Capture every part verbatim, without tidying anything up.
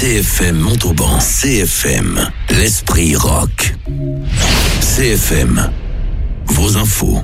C F M Montauban. C F M, l'esprit rock. C F M, vos infos.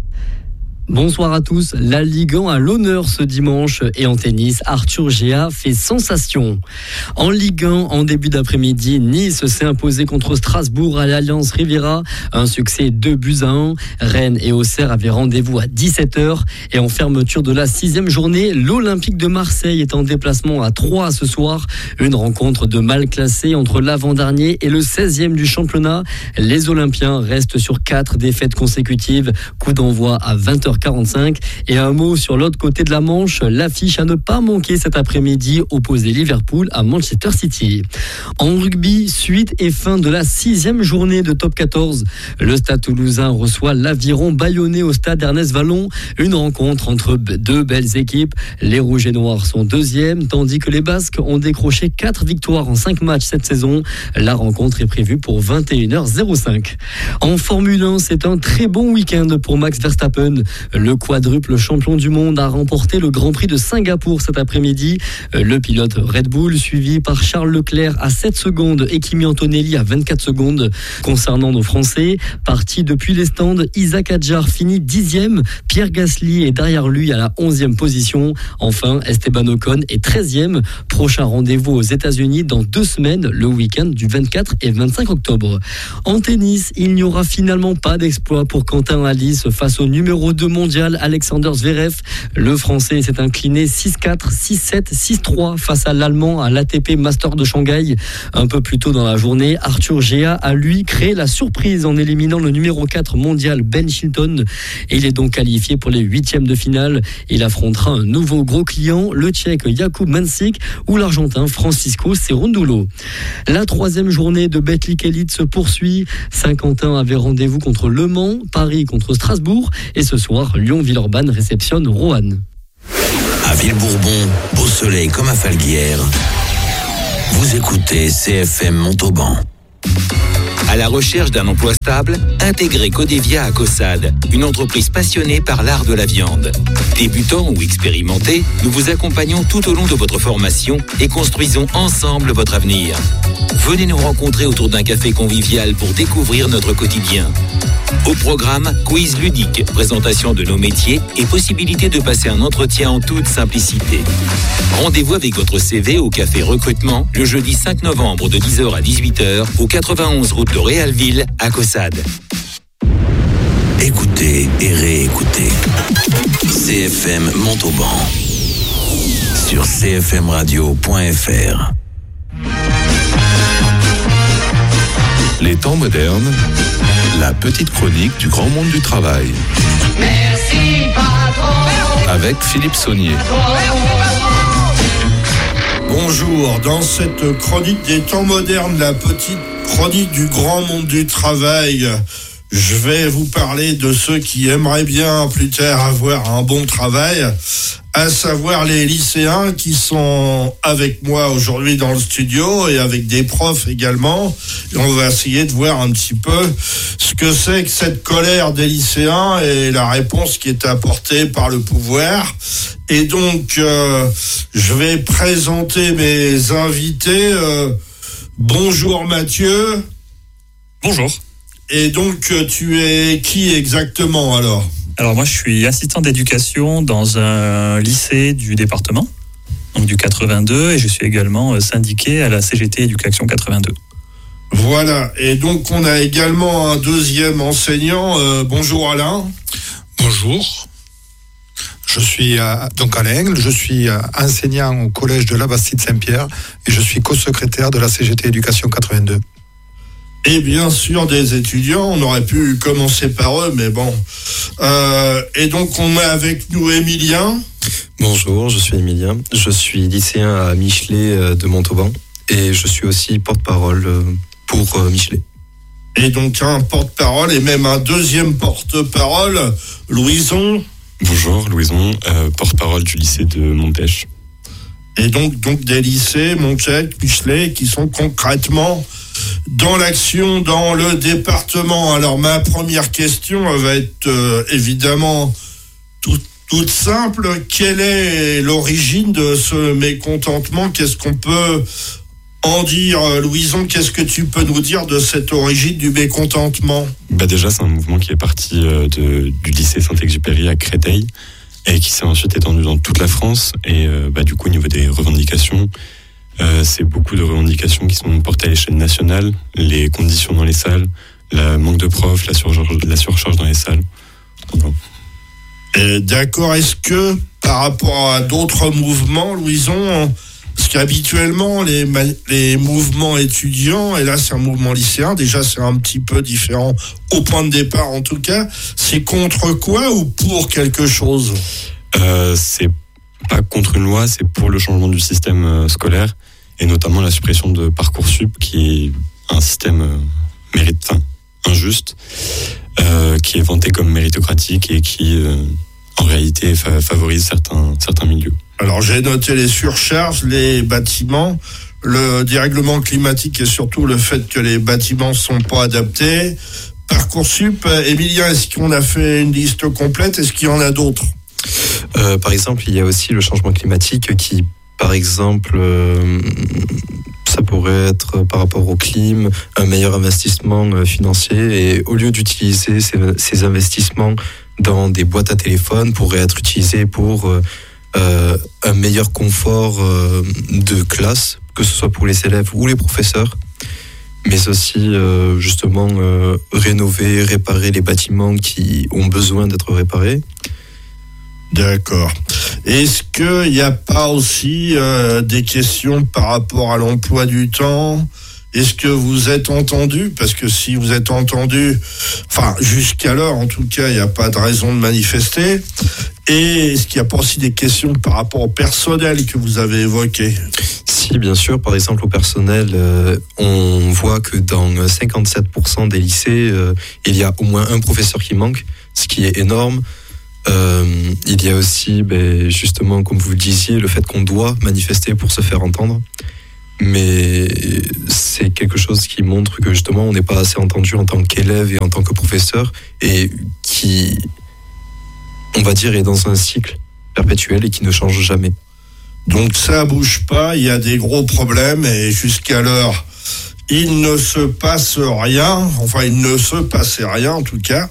Bonsoir à tous. La Ligue un à l'honneur ce dimanche et en tennis, Arthur Géa fait sensation. En Ligue un, en début d'après-midi, Nice s'est imposé contre Strasbourg à l'Alliance Riviera. Un succès deux buts à un. Rennes et Auxerre avaient rendez-vous à dix-sept heures. Et en fermeture de la sixième journée, l'Olympique de Marseille est en déplacement à Troyes ce soir. Une rencontre de mal classés entre l'avant-dernier et le seizième du championnat. Les Olympiens restent sur quatre défaites consécutives. Coup d'envoi à vingt heures quarante-cinq. Et un mot sur l'autre côté de la Manche, l'affiche à ne pas manquer cet après-midi, opposé Liverpool à Manchester City. En rugby, suite et fin de la sixième journée de top quatorze. Le Stade Toulousain reçoit l'Aviron Bayonnais au Stade Ernest Vallon. Une rencontre entre deux belles équipes. Les Rouges et Noirs sont deuxièmes, tandis que les Basques ont décroché quatre victoires en cinq matchs cette saison. La rencontre est prévue pour vingt et une heures cinq. En Formule un, c'est un très bon week-end pour Max Verstappen. Le quadruple champion du monde a remporté le Grand Prix de Singapour cet après-midi. Le pilote Red Bull, suivi par Charles Leclerc à sept secondes et Kimi Antonelli à vingt-quatre secondes. Concernant nos Français, parti depuis les stands, Isaac Adjar finit dixième. Pierre Gasly est derrière lui à la onzième position. Enfin, Esteban Ocon est treizième. Prochain rendez-vous aux États-Unis dans deux semaines, le week-end du vingt-quatre et vingt-cinq octobre. En tennis, il n'y aura finalement pas d'exploit pour Quentin Halys face au numéro deux mondial Alexander Zverev. Le Français s'est incliné six quatre, six sept, six trois face à l'Allemand à l'A T P Master de Shanghai. Un peu plus tôt dans la journée, Arthur Géa a lui créé la surprise en éliminant le numéro quatre mondial Ben Shelton. Et il est donc qualifié pour les huitièmes de finale. Il affrontera un nouveau gros client, le Tchèque Jakub Mansik ou l'Argentin Francisco Cerundolo. La troisième journée de Betclic Elite se poursuit. Saint-Quentin avait rendez-vous contre Le Mans, Paris contre Strasbourg et ce soir, Lyon-Villeurbanne réceptionne Roanne. À Villebourbon, beau soleil comme à Falguière. Vous écoutez C F M Montauban. À la recherche d'un emploi stable, intégrez Codevia à Caussade, une entreprise passionnée par l'art de la viande. Débutants ou expérimentés, nous vous accompagnons tout au long de votre formation et construisons ensemble votre avenir. Venez nous rencontrer autour d'un café convivial pour découvrir notre quotidien. Au programme, quiz ludique, présentation de nos métiers et possibilité de passer un entretien en toute simplicité. Rendez-vous avec votre C V au Café Recrutement le jeudi cinq novembre de dix heures à dix-huit heures au quatre-vingt-onze route de Réalville à Caussade. Écoutez et réécoutez C F M Montauban sur c f m radio point f r. Les temps modernes, la petite chronique du grand monde du travail. Merci patron. Avec Philippe Saunier. Bonjour, dans cette chronique des temps modernes, la petite chronique du grand monde du travail, je vais vous parler de ceux qui aimeraient bien plus tard avoir un bon travail, à savoir les lycéens qui sont avec moi aujourd'hui dans le studio et avec des profs également. Et on va essayer de voir un petit peu ce que c'est que cette colère des lycéens et la réponse qui est apportée par le pouvoir. Et donc, euh, je vais présenter mes invités. Euh, bonjour Mathieu. Bonjour. Et donc, tu es qui exactement alors ? Alors moi, je suis assistant d'éducation dans un lycée du département, donc du quatre-vingt-deux, et je suis également syndiqué à la C G T Éducation quatre-vingt-deux. Voilà, et donc on a également un deuxième enseignant. Euh, bonjour Alain. Bonjour. Je suis euh, donc Alain, je suis euh, enseignant au collège de la Bastide-Saint-Pierre et je suis co-secrétaire de la C G T Éducation quatre-vingt-deux. Et bien sûr des étudiants, on aurait pu commencer par eux, mais bon. Euh, et donc on a avec nous Emilien. Bonjour, je suis Emilien, je suis lycéen à Michelet de Montauban et je suis aussi porte-parole pour Michelet. Et donc un porte-parole et même un deuxième porte-parole, Louison. Bonjour, Louison, euh, porte-parole du lycée de Montèche. Et donc, donc des lycées, Montèche, Michelet, qui sont concrètement dans l'action dans le département. Alors ma première question elle va être euh, évidemment toute, toute simple. Quelle est l'origine de ce mécontentement ? Qu'est-ce qu'on peut en dire. Louison, qu'est-ce que tu peux nous dire de cette origine du mécontentement ? Bah déjà, c'est un mouvement qui est parti euh, de, du lycée Saint-Exupéry à Créteil et qui s'est ensuite étendu dans toute la France. Et euh, bah, du coup, au niveau des revendications, euh, c'est beaucoup de revendications qui sont portées à l'échelle nationale, les conditions dans les salles, le manque de profs, la surcharge, la surcharge dans les salles. Voilà. Euh, d'accord, est-ce que par rapport à d'autres mouvements, Louison, parce qu'habituellement les, les mouvements étudiants, et là c'est un mouvement lycéen, déjà c'est un petit peu différent au point de départ en tout cas, c'est contre quoi ou pour quelque chose ? euh, C'est pas contre une loi, c'est pour le changement du système euh, scolaire, et notamment la suppression de Parcoursup, qui est un système euh, mérite, enfin, injuste, euh, qui est vanté comme méritocratique et qui... Euh, en réalité, fa- favorise certains, certains milieux. Alors, j'ai noté les surcharges, les bâtiments, le dérèglement climatique et surtout le fait que les bâtiments ne sont pas adaptés. Parcoursup, Emilien, est-ce qu'on a fait une liste complète ? Est-ce qu'il y en a d'autres ? euh, Par exemple, il y a aussi le changement climatique qui, par exemple, euh, ça pourrait être par rapport au climat, un meilleur investissement financier. Et au lieu d'utiliser ces, ces investissements dans des boîtes à téléphone, pourraient être utilisés pour euh, un meilleur confort euh, de classe, que ce soit pour les élèves ou les professeurs, mais aussi euh, justement euh, rénover, réparer les bâtiments qui ont besoin d'être réparés. D'accord. Est-ce qu'il n'y a pas aussi euh, des questions par rapport à l'emploi du temps ? Est-ce que vous êtes entendu ? Parce que si vous êtes entendu, enfin jusqu'alors en tout cas, il n'y a pas de raison de manifester. Et est-ce qu'il n'y a pas aussi des questions par rapport au personnel que vous avez évoqué ? Si, bien sûr. Par exemple, au personnel, euh, on voit que dans cinquante-sept pour cent des lycées, euh, il y a au moins un professeur qui manque, ce qui est énorme. Euh, il y a aussi, ben, justement, comme vous le disiez, le fait qu'on doit manifester pour se faire entendre. Mais c'est quelque chose qui montre que justement on n'est pas assez entendu en tant qu'élève et en tant que professeur, et qui, on va dire, est dans un cycle perpétuel et qui ne change jamais. Donc ça bouge pas, il y a des gros problèmes et jusqu'alors il ne se passe rien, enfin il ne se passait rien en tout cas.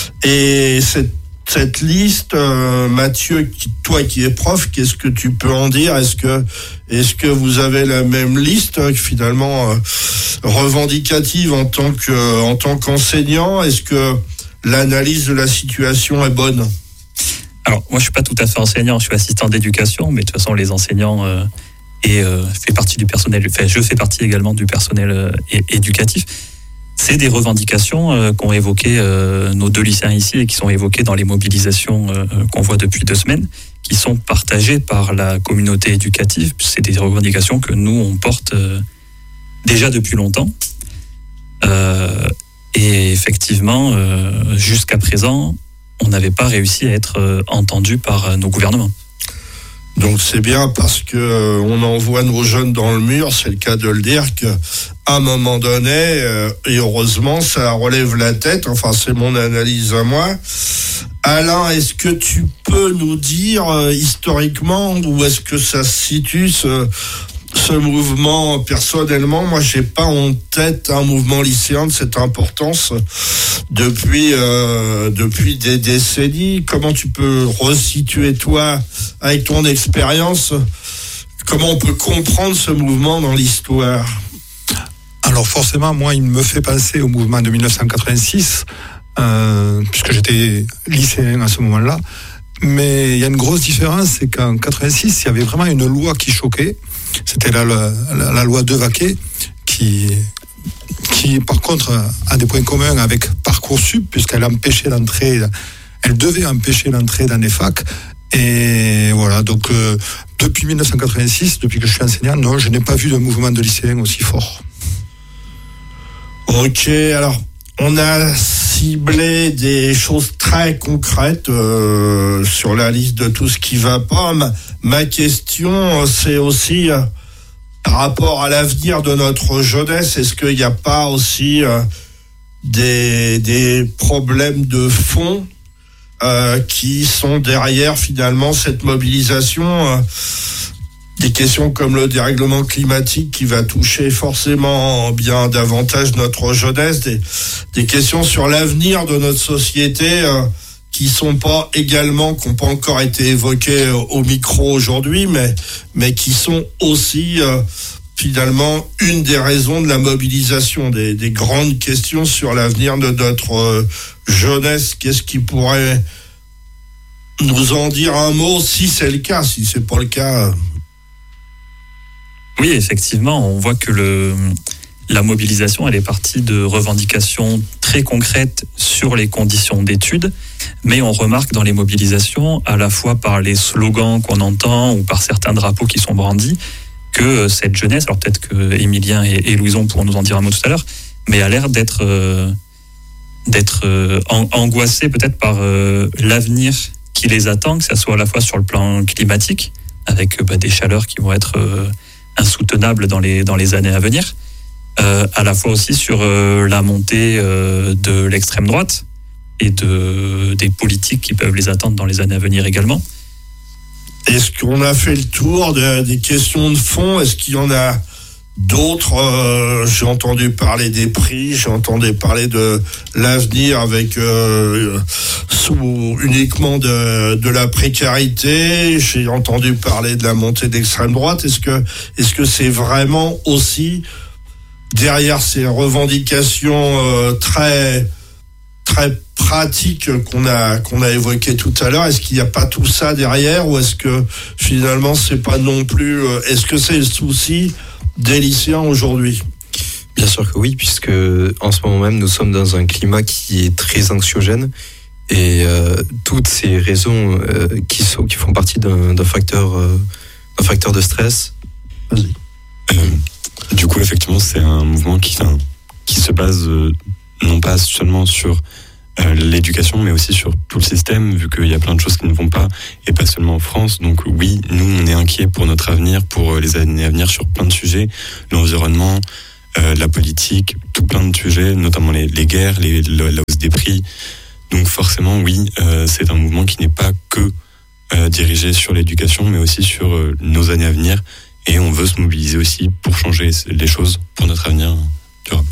Et cette Cette liste, euh, Mathieu, qui, toi qui es prof, qu'est-ce que tu peux en dire ? Est-ce que, est-ce que vous avez la même liste, euh, finalement, euh, revendicative en tant que, euh, en tant qu'enseignant ? Est-ce que l'analyse de la situation est bonne ? Alors, moi, je suis pas tout à fait enseignant, je suis assistant d'éducation, mais de toute façon, les enseignants euh, et euh, fait partie du personnel. Enfin, je fais partie également du personnel euh, é- éducatif. C'est des revendications euh, qu'ont évoquées euh, nos deux lycéens ici et qui sont évoquées dans les mobilisations euh, qu'on voit depuis deux semaines, qui sont partagées par la communauté éducative. C'est des revendications que nous, on porte euh, déjà depuis longtemps. Euh, et effectivement, euh, jusqu'à présent, on n'avait pas réussi à être euh, entendu par euh, nos gouvernements. Donc c'est bien parce que euh, on envoie nos jeunes dans le mur, c'est le cas de le dire, qu'à un moment donné, euh, et heureusement, ça relève la tête, enfin c'est mon analyse à moi. Alain, est-ce que tu peux nous dire euh, historiquement où est-ce que ça se situe ce, ce mouvement ? Personnellement, moi j'ai pas en tête un mouvement lycéen de cette importance depuis euh, depuis des décennies. Comment tu peux resituer toi avec ton expérience, comment on peut comprendre ce mouvement dans l'histoire ? Alors forcément, moi, il me fait penser au mouvement de dix-neuf cent quatre-vingt-six, euh, puisque j'étais lycéen à ce moment-là. Mais il y a une grosse différence, c'est qu'en quatre-vingt-six, il y avait vraiment une loi qui choquait. C'était la, la, la loi Devaquet, qui, qui par contre a des points communs avec Parcoursup, puisqu'elle empêchait l'entrée, elle devait empêcher l'entrée dans les facs. Et voilà, donc euh, depuis dix-neuf cent quatre-vingt-six, depuis que je suis enseignant, non, je n'ai pas vu de mouvement de lycéens aussi fort. Ok, alors on a ciblé des choses très concrètes euh, sur la liste de tout ce qui va pas. Ma, ma question, c'est aussi euh, par rapport à l'avenir de notre jeunesse, est-ce qu'il n'y a pas aussi euh, des, des problèmes de fond euh, qui sont derrière finalement cette mobilisation euh, des questions comme le dérèglement climatique qui va toucher forcément bien davantage notre jeunesse, des, des questions sur l'avenir de notre société euh, qui sont pas également, qui n'ont pas encore été évoquées au micro aujourd'hui, mais, mais qui sont aussi euh, finalement une des raisons de la mobilisation, des, des grandes questions sur l'avenir de notre euh, jeunesse. Qu'est-ce qui pourrait nous en dire un mot, si c'est le cas, si c'est pas le cas euh... Oui, effectivement, on voit que le, la mobilisation, elle est partie de revendications très concrètes sur les conditions d'études, mais on remarque dans les mobilisations, à la fois par les slogans qu'on entend ou par certains drapeaux qui sont brandis, que cette jeunesse, alors peut-être que Émilien et, et Louison pourront nous en dire un mot tout à l'heure, mais a l'air d'être, euh, d'être euh, angoissée peut-être par euh, l'avenir qui les attend, que ce soit à la fois sur le plan climatique, avec bah, des chaleurs qui vont être... Euh, insoutenable dans les, dans les années à venir, euh, à la fois aussi sur euh, la montée euh, de l'extrême droite et de, des politiques qui peuvent les attendre dans les années à venir également. Est-ce qu'on a fait le tour de, des questions de fond? Est-ce qu'il y en a d'autres? euh, J'ai entendu parler des prix, j'ai entendu parler de l'avenir avec euh, sous uniquement de, de la précarité. J'ai entendu parler de la montée d'extrême droite. Est-ce que est-ce que c'est vraiment aussi derrière ces revendications euh, très très pratiques qu'on a qu'on a évoquées tout à l'heure, est-ce qu'il n'y a pas tout ça derrière, ou est-ce que finalement c'est pas non plus euh, est-ce que c'est le souci des lycéens aujourd'hui? Bien sûr que oui, puisque en ce moment même, nous sommes dans un climat qui est très anxiogène, et euh, toutes ces raisons euh, qui, sont, qui font partie d'un, d'un, facteur, euh, d'un facteur de stress. Vas-y. Euh, du coup, effectivement, c'est un mouvement qui, enfin, qui se base euh, non pas seulement sur euh, l'éducation, mais aussi sur tout le système, vu qu'il y a plein de choses qui ne vont pas, et pas seulement en France. Donc oui, nous, on est inquiets pour notre avenir, pour les années à venir sur plein de sujets, l'environnement, euh, la politique, tout plein de sujets, notamment les, les guerres, les, la, la hausse des prix. Donc forcément, oui, euh, c'est un mouvement qui n'est pas que euh, dirigé sur l'éducation, mais aussi sur euh, nos années à venir, et on veut se mobiliser aussi pour changer les choses pour notre avenir durable.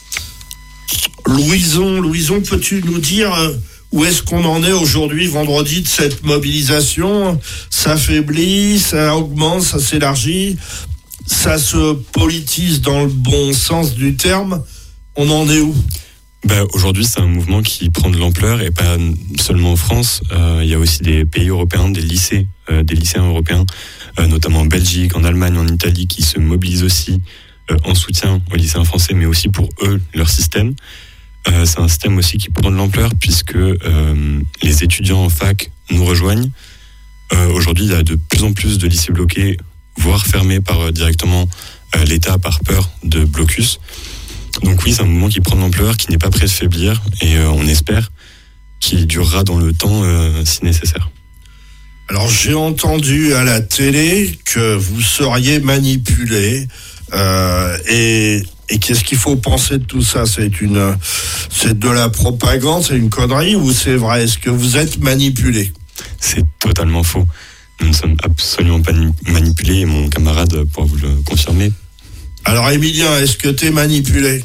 Louison, Louison, peux-tu nous dire où est-ce qu'on en est aujourd'hui, vendredi, de cette mobilisation? Ça faiblit, ça augmente, ça s'élargit, ça se politise dans le bon sens du terme. On en est où? Ben, aujourd'hui, c'est un mouvement qui prend de l'ampleur, et pas seulement en France. Euh, il y a aussi des pays européens, des lycées, euh, des lycéens européens, euh, notamment en Belgique, en Allemagne, en Italie, qui se mobilisent aussi euh, en soutien aux lycéens français, mais aussi pour eux, leur système. Euh, c'est un système aussi qui prend de l'ampleur, puisque euh, les étudiants en fac nous rejoignent. Euh, aujourd'hui, il y a de plus en plus de lycées bloqués, voire fermés par euh, directement euh, l'État par peur de blocus. Donc oui, c'est un mouvement qui prend de l'ampleur, qui n'est pas prêt de faiblir, et euh, on espère qu'il durera dans le temps euh, si nécessaire. Alors j'ai entendu à la télé que vous seriez manipulé, euh, et Et qu'est-ce qu'il faut penser de tout ça? C'est une, c'est de la propagande, c'est une connerie, ou c'est vrai? Est-ce que vous êtes manipulé? C'est totalement faux. Nous ne sommes absolument pas manipulés, et mon camarade pourra vous le confirmer. Alors Émilien, est-ce que tu es manipulé?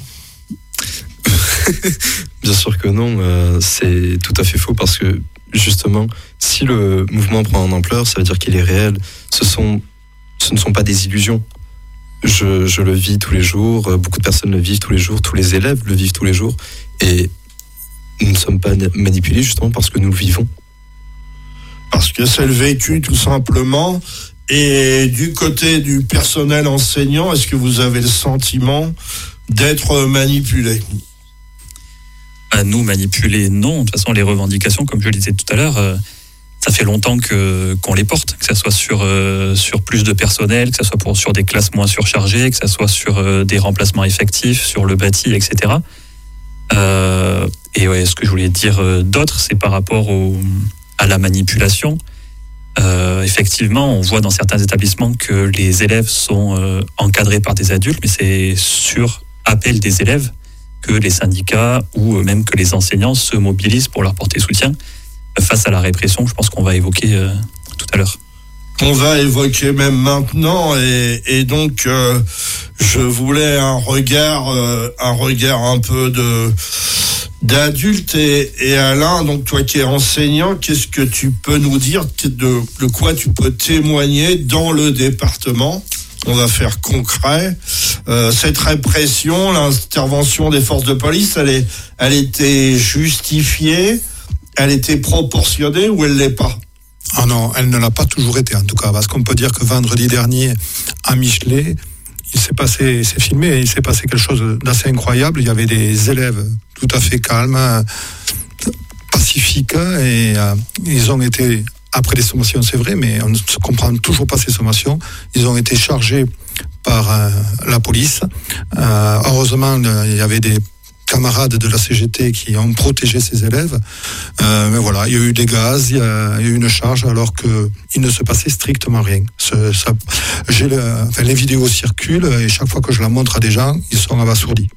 Bien sûr que non, euh, c'est tout à fait faux, parce que justement, si le mouvement prend en ampleur, ça veut dire qu'il est réel. Ce sont, ce ne sont pas des illusions. Je, je le vis tous les jours, beaucoup de personnes le vivent tous les jours, tous les élèves le vivent tous les jours, et nous ne sommes pas manipulés justement parce que nous le vivons. Parce que c'est le vécu tout simplement. Et du côté du personnel enseignant, est-ce que vous avez le sentiment d'être manipulé? À nous, manipulés, non. De toute façon, les revendications, comme je le disais tout à l'heure, euh, ça fait longtemps que, qu'on les porte, que ça soit sur, euh, sur plus de personnel, que ça soit pour, sur des classes moins surchargées, que ça soit sur euh, des remplacements effectifs, sur le bâti, et cetera. Euh, et ouais, ce que je voulais dire euh, d'autre, c'est par rapport au, à la manipulation. Euh, effectivement, on voit dans certains établissements que les élèves sont euh, encadrés par des adultes, mais c'est sur appel des élèves que les syndicats ou même que les enseignants se mobilisent pour leur porter soutien face à la répression, je pense qu'on va évoquer euh, tout à l'heure. qu'on va évoquer même maintenant, et, et donc euh, je voulais un regard, euh, un regard un peu de d'adulte. Et, et Alain, donc toi qui es enseignant, qu'est-ce que tu peux nous dire de, de quoi tu peux témoigner dans le département? On va faire concret. Euh, cette répression, l'intervention des forces de police, elle est, elle était justifiée, elle était proportionnée ou elle l'est pas? Ah non, elle ne l'a pas toujours été en tout cas, parce qu'on peut dire que vendredi dernier à Michelet, il s'est passé, c'est filmé, il s'est passé quelque chose d'assez incroyable. Il y avait des élèves tout à fait calmes, pacifiques, et euh, ils ont été, après les sommations, c'est vrai, mais on ne comprend toujours pas ces sommations, ils ont été chargés par euh, la police. Euh, heureusement, il y avait des camarades de la C G T qui ont protégé ces élèves. Euh, mais voilà, il y a eu des gaz, il y a, il y a eu une charge, alors qu'il ne se passait strictement rien. Ce, ça, j'ai le, enfin, les vidéos circulent, et chaque fois que je la montre à des gens, ils sont abasourdis.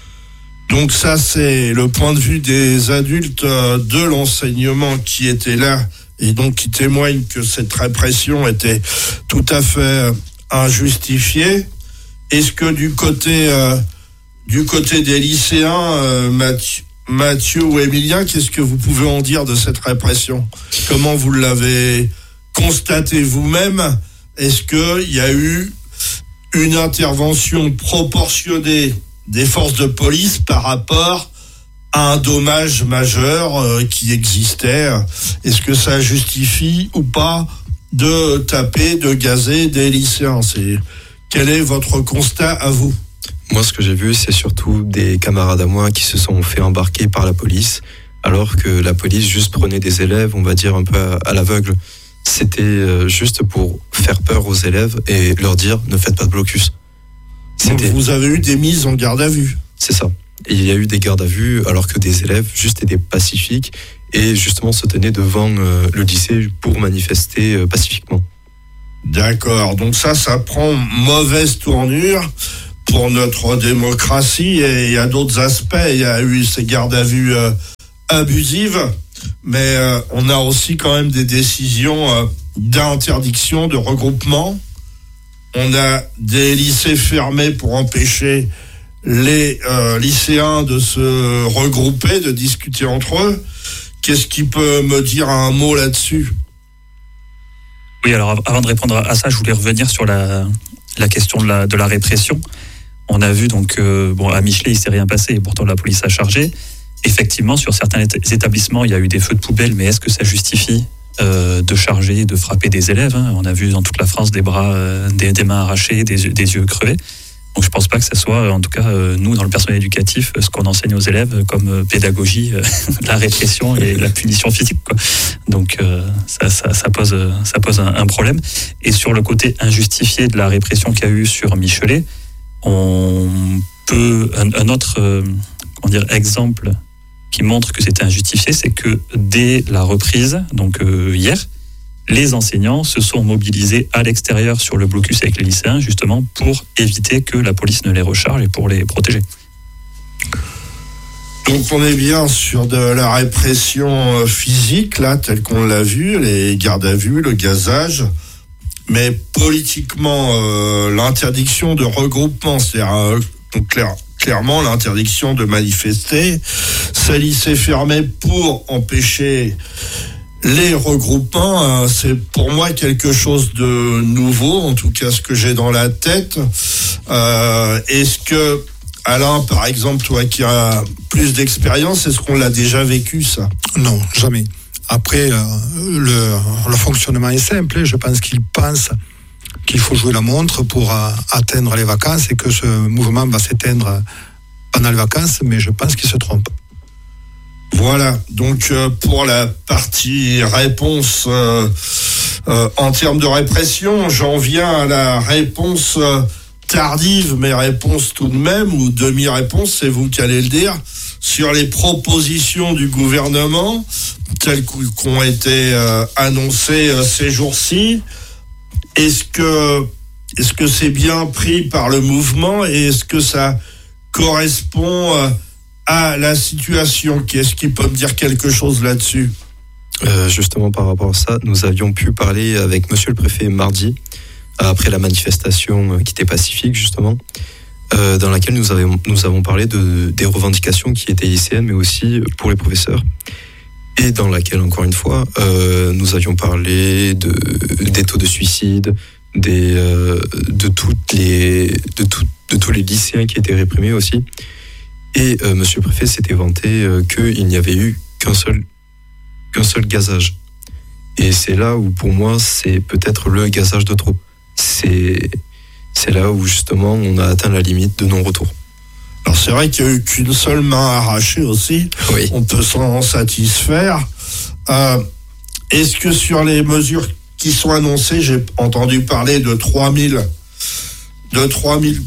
Donc ça, c'est le point de vue des adultes de l'enseignement qui étaient là, et donc qui témoignent que cette répression était tout à fait injustifiée. Est-ce que du côté... Euh, Du côté des lycéens, euh, Mathieu, Mathieu ou Emilien, qu'est-ce que vous pouvez en dire de cette répression? Comment vous l'avez constaté vous-même? Est-ce qu'il y a eu une intervention proportionnée des forces de police par rapport à un dommage majeur euh, qui existait? Est-ce que ça justifie ou pas de taper, de gazer des lycéens? C'est... Quel est votre constat à vous? Moi, ce que j'ai vu, c'est surtout des camarades à moi qui se sont fait embarquer par la police, alors que la police juste prenait des élèves, on va dire, un peu à, à l'aveugle. C'était juste pour faire peur aux élèves et leur dire « ne faites pas de blocus ». Donc vous avez eu des mises en garde à vue? C'est ça. Et il y a eu des gardes à vue, alors que des élèves juste étaient pacifiques et justement se tenaient devant euh, le lycée pour manifester euh, pacifiquement. D'accord. Donc ça, ça prend mauvaise tournure pour notre démocratie, et il y a d'autres aspects. Il y a eu ces gardes à vue euh, abusives, mais euh, on a aussi quand même des décisions euh, d'interdiction de regroupement. On a des lycées fermés pour empêcher les euh, lycéens de se regrouper, de discuter entre eux. Qu'est-ce qui peut me dire un mot là-dessus? Oui, alors avant de répondre à ça, je voulais revenir sur la, la question de la, de la répression. On a vu donc, euh, bon, à Michelet, il ne s'est rien passé, et pourtant la police a chargé. Effectivement, sur certains établissements, il y a eu des feux de poubelle, mais est-ce que ça justifie euh, de charger, de frapper des élèves, hein? On a vu dans toute la France des bras, euh, des, des mains arrachées, des, des yeux crevés. Donc je ne pense pas que ce soit, en tout cas, euh, nous, dans le personnel éducatif, ce qu'on enseigne aux élèves comme euh, pédagogie, euh, la répression et la punition physique, quoi. Donc euh, ça, ça, ça pose, ça pose un, un problème. Et sur le côté injustifié de la répression qu'il y a eu sur Michelet, on peut un, un autre euh, comment dire, exemple qui montre que c'était injustifié, c'est que dès la reprise, donc euh, hier, les enseignants se sont mobilisés à l'extérieur sur le blocus avec les lycéens, justement pour éviter que la police ne les recharge et pour les protéger. Donc on est bien sur de la répression physique, là, telle qu'on l'a vu, les gardes à vue, le gazage. Mais politiquement, euh, l'interdiction de regroupement, c'est-à-dire euh, donc clair, clairement l'interdiction de manifester, ces lycées fermés pour empêcher les regroupements, euh, c'est pour moi quelque chose de nouveau, en tout cas ce que j'ai dans la tête. Euh, est-ce que, Alain, par exemple, toi qui as plus d'expérience, est-ce qu'on l'a déjà vécu, ça? Non, jamais. Après, euh, le, le fonctionnement est simple. Je pense qu'ils pensent qu'il faut jouer la montre pour euh, atteindre les vacances et que ce mouvement va s'éteindre pendant les vacances, mais je pense qu'ils se trompent. Voilà, donc euh, pour la partie réponse euh, euh, en termes de répression, j'en viens à la réponse euh, tardive, mais réponse tout de même, ou demi-réponse, c'est vous qui allez le dire, sur les propositions du gouvernement telles qu'ont été euh, annoncées euh, ces jours-ci. Est-ce que, est-ce que c'est bien pris par le mouvement et est-ce que ça correspond euh, à la situation? Qu'est-ce qui peut me dire quelque chose là-dessus? Euh, justement, par rapport à ça, nous avions pu parler avec monsieur le préfet mardi, après la manifestation qui était pacifique, justement, euh, dans laquelle nous, avons, nous avons parlé de, des revendications qui étaient lycéennes, mais aussi pour les professeurs. Et dans laquelle, encore une fois, euh, nous avions parlé de, des taux de suicide, des, euh, de, toutes les, de, tout, de tous les lycéens qui étaient réprimés aussi. Et euh, monsieur le préfet s'était vanté euh, qu'il n'y avait eu qu'un seul, qu'un seul gazage. Et c'est là où, pour moi, c'est peut-être le gazage de trop. C'est, c'est là où, justement, on a atteint la limite de non-retour. Alors c'est vrai qu'il n'y a eu qu'une seule main arrachée aussi. Oui. On peut s'en satisfaire. Euh, est-ce que sur les mesures qui sont annoncées, j'ai entendu parler de trois mille, de trois mille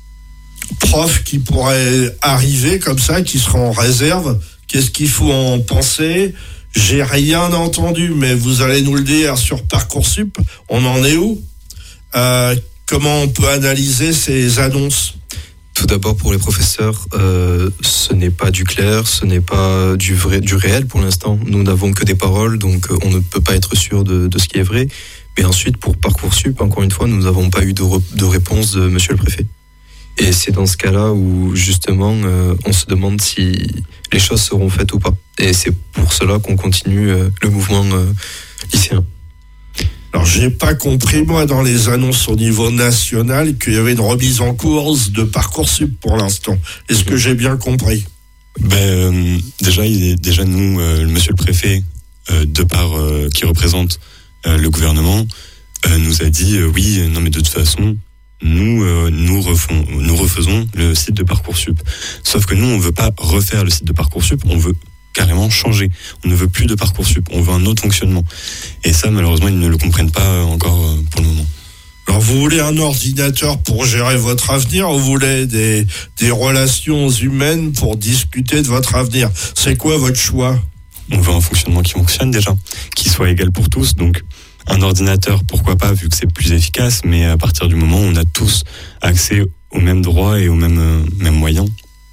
profs qui pourraient arriver comme ça, qui seront en réserve. Qu'est-ce qu'il faut en penser ? J'ai rien entendu, mais vous allez nous le dire sur Parcoursup. On en est où ? euh, Comment on peut analyser ces annonces ? Tout d'abord, pour les professeurs, euh, ce n'est pas du clair, ce n'est pas du vrai, du réel pour l'instant. Nous n'avons que des paroles, donc on ne peut pas être sûr de, de ce qui est vrai. Mais ensuite, pour Parcoursup, encore une fois, nous n'avons pas eu de, re, de réponse de monsieur le préfet. Et c'est dans ce cas-là où, justement, euh, on se demande si les choses seront faites ou pas. Et c'est pour cela qu'on continue euh, le mouvement euh, lycéen. Alors, j'ai pas compris, moi, dans les annonces au niveau national, qu'il y avait une remise en course de Parcoursup pour l'instant. Est-ce que j'ai bien compris ? Ben, euh, déjà, il est, déjà, nous, euh, monsieur le préfet, euh, de par, euh, qui représente euh, le gouvernement, euh, nous a dit, euh, oui, non, mais de toute façon, nous, euh, nous, refons, nous refaisons le site de Parcoursup. Sauf que nous, on veut pas refaire le site de Parcoursup, on veut carrément changer. On ne veut plus de Parcoursup, on veut un autre fonctionnement. Et ça, malheureusement, ils ne le comprennent pas encore pour le moment. Alors, vous voulez un ordinateur pour gérer votre avenir ou vous voulez des, des relations humaines pour discuter de votre avenir ? C'est quoi votre choix ? On veut un fonctionnement qui fonctionne déjà, qui soit égal pour tous. Donc, un ordinateur, pourquoi pas, vu que c'est plus efficace, mais à partir du moment où on a tous accès aux mêmes droits et aux mêmes, euh, mêmes moyens.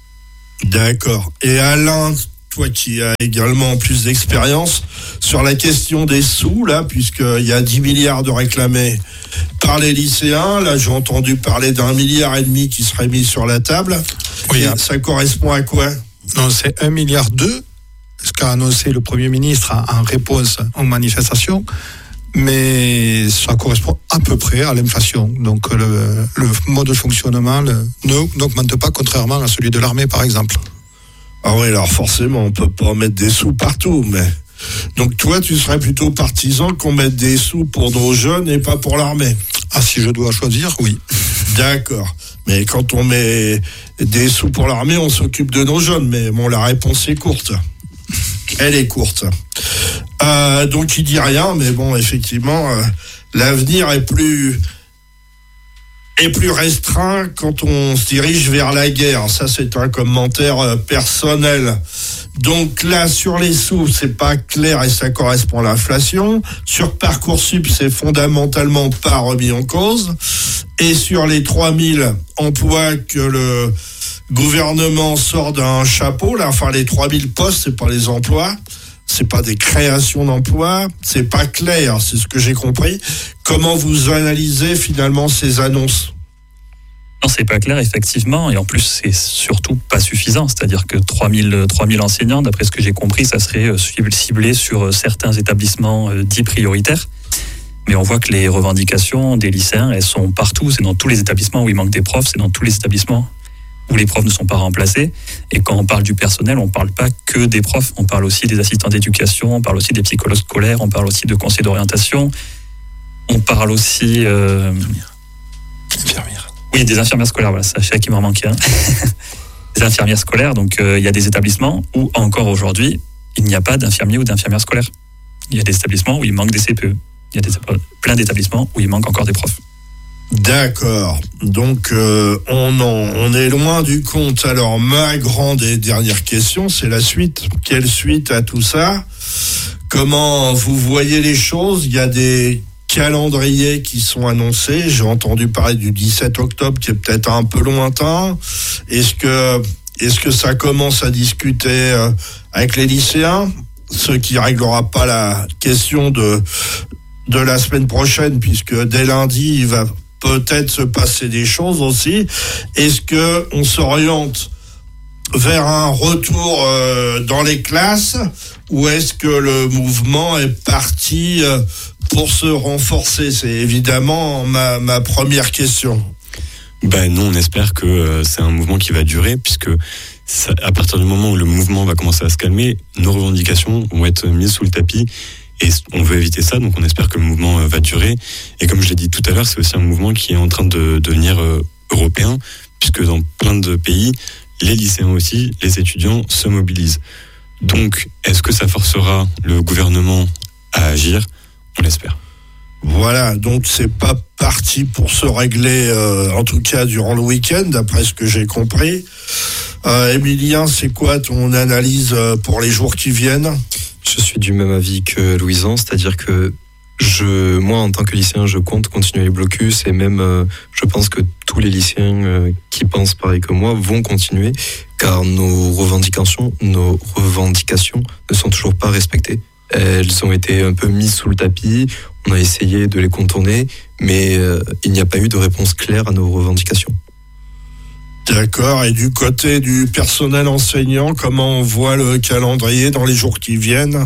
D'accord. Et Alain, toi qui as également plus d'expérience sur la question des sous, là, puisqu'il y a dix milliards de réclamés par les lycéens, là j'ai entendu parler d'un milliard et demi qui serait mis sur la table. Oui, et ça correspond à quoi ? Non, c'est un milliard deux, ce qu'a annoncé le Premier ministre en réponse aux manifestations, mais ça correspond à peu près à l'inflation. Donc le, le mode de fonctionnement le, ne, n'augmente pas, contrairement à celui de l'armée, par exemple. Ah oui, alors forcément, on peut pas mettre des sous partout, mais... Donc toi, tu serais plutôt partisan qu'on mette des sous pour nos jeunes et pas pour l'armée ? Ah, si je dois choisir, oui. D'accord. Mais quand on met des sous pour l'armée, on s'occupe de nos jeunes. Mais bon, la réponse est courte. Elle est courte. Euh, donc il dit rien, mais bon, effectivement, euh, l'avenir est plus... est plus restreint quand on se dirige vers la guerre. Ça, c'est un commentaire euh, personnel. Donc là, sur les sous, c'est pas clair et ça correspond à l'inflation. Sur Parcoursup, c'est fondamentalement pas remis en cause. Et sur les trois mille emplois que le gouvernement sort d'un chapeau, là, enfin les trois mille postes, c'est pas les emplois, c'est pas des créations d'emplois, c'est pas clair, c'est ce que j'ai compris. Comment vous analysez finalement ces annonces ? Non, c'est pas clair, effectivement, et en plus, c'est surtout pas suffisant. C'est-à-dire que trois mille enseignants, d'après ce que j'ai compris, ça serait ciblé sur certains établissements dits prioritaires. Mais on voit que les revendications des lycéens, elles sont partout. C'est dans tous les établissements où il manque des profs, c'est dans tous les établissements où les profs ne sont pas remplacés. Et quand on parle du personnel, on parle pas que des profs, on parle aussi des assistants d'éducation, on parle aussi des psychologues scolaires, on parle aussi de conseillers d'orientation, on parle aussi... Euh... Infirmières. Oui, des infirmières scolaires, voilà, ça, je sais qu'il m'en manquait un. Des infirmières scolaires, donc euh, il y a des établissements où encore aujourd'hui, il n'y a pas d'infirmiers ou d'infirmières scolaires. Il y a des établissements où il manque des C P E. Il y a des, plein d'établissements où il manque encore des profs. D'accord. Donc, euh, on, en, on est loin du compte. Alors, ma grande et dernière question, c'est la suite. Quelle suite à tout ça ? Comment vous voyez les choses ? Il y a des calendriers qui sont annoncés. J'ai entendu parler du dix-sept octobre, qui est peut-être un peu lointain. Est-ce que, est-ce que ça commence à discuter avec les lycéens ? ce qui réglera pas la question de de la semaine prochaine, puisque dès lundi, il va peut-être se passer des choses aussi. Est-ce que on s'oriente vers un retour euh, dans les classes, ou est-ce que le mouvement est parti euh, pour se renforcer? C'est évidemment ma, ma première question. Ben, nous, on espère que euh, c'est un mouvement qui va durer, puisque ça, à partir du moment où le mouvement va commencer à se calmer, nos revendications vont être mises sous le tapis, et on veut éviter ça, donc on espère que le mouvement euh, va durer. Et comme je l'ai dit tout à l'heure, c'est aussi un mouvement qui est en train de, de devenir euh, européen, puisque dans plein de pays, les lycéens aussi, les étudiants se mobilisent. Donc, est-ce que ça forcera le gouvernement à agir? On l'espère. Voilà, donc c'est pas parti pour se régler, euh, en tout cas durant le week-end, d'après ce que j'ai compris. Euh, Emilien, c'est quoi ton analyse pour les jours qui viennent? Je suis du même avis que Louisan, c'est-à-dire que je, moi, en tant que lycéen, je compte continuer les blocus, et même, euh, je pense que tous les lycéens euh, qui pensent pareil que moi vont continuer, car nos revendications, nos revendications ne sont toujours pas respectées. Elles ont été un peu mises sous le tapis, on a essayé de les contourner, mais euh, il n'y a pas eu de réponse claire à nos revendications. D'accord, et du côté du personnel enseignant, comment on voit le calendrier dans les jours qui viennent?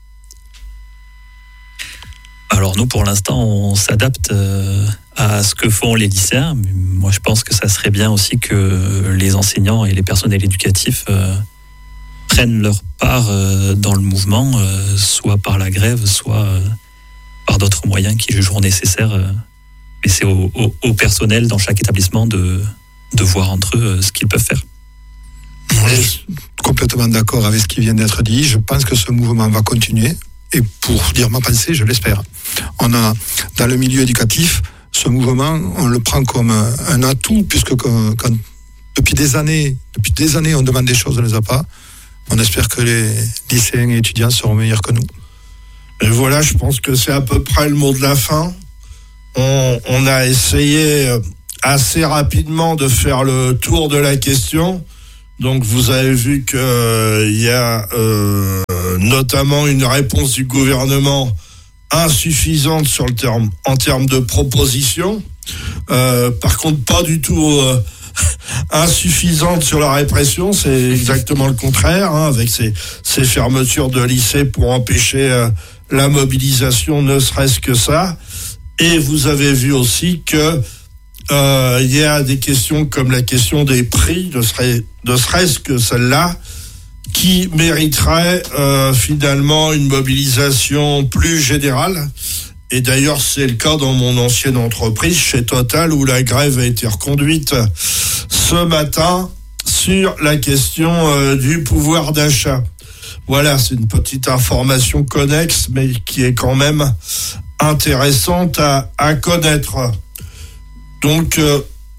Alors nous, pour l'instant, on s'adapte euh, à ce que font les lycéens. Moi, je pense que ça serait bien aussi que les enseignants et les personnels éducatifs euh, prennent leur part euh, dans le mouvement, euh, soit par la grève, soit euh, par d'autres moyens qu'ils jugeront nécessaires. Euh, mais c'est au, au, au personnel dans chaque établissement de, de voir entre eux euh, ce qu'ils peuvent faire. Je suis complètement d'accord avec ce qui vient d'être dit. Je pense que ce mouvement va continuer. Et pour dire ma pensée, je l'espère. On a, dans le milieu éducatif, ce mouvement, on le prend comme un atout, puisque quand, quand, depuis des années, depuis des années, on demande des choses, on ne les a pas. On espère que les lycéens et étudiants seront meilleurs que nous. Et voilà, je pense que c'est à peu près le mot de la fin. On, on a essayé assez rapidement de faire le tour de la question. Donc vous avez vu qu'il euh, y a euh, notamment une réponse du gouvernement insuffisante sur le terme, en termes de propositions. Euh, par contre, pas du tout euh, insuffisante sur la répression, c'est exactement le contraire, hein, avec ces, ces fermetures de lycées pour empêcher euh, la mobilisation, ne serait-ce que ça. Et vous avez vu aussi que euh, il y a des questions comme la question des prix, ne serait, ne serait-ce que celle-là, qui mériterait euh, finalement une mobilisation plus générale. Et d'ailleurs, c'est le cas dans mon ancienne entreprise, chez Total, où la grève a été reconduite ce matin sur la question euh, du pouvoir d'achat. Voilà, c'est une petite information connexe, mais qui est quand même intéressante à, à connaître. Donc, euh,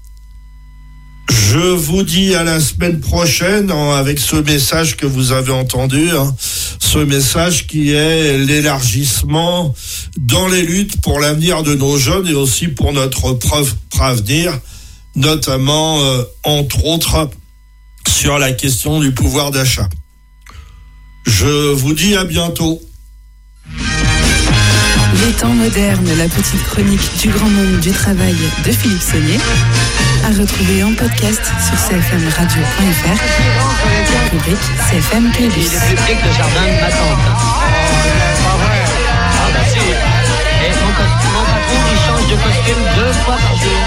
je vous dis à la semaine prochaine hein, avec ce message que vous avez entendu, hein, ce message qui est l'élargissement dans les luttes pour l'avenir de nos jeunes et aussi pour notre propre avenir, notamment, euh, entre autres, sur la question du pouvoir d'achat. Je vous dis à bientôt. Les temps modernes, la petite chronique du grand monde du travail de Philippe Saunier, à retrouver en podcast sur c f m radio point f r, rubrique C F M Campus. Il est plus petit que le jardin de ma tante. Pas vrai. Ah bah si. Et mon, mon patron, il change de costume deux fois par jour.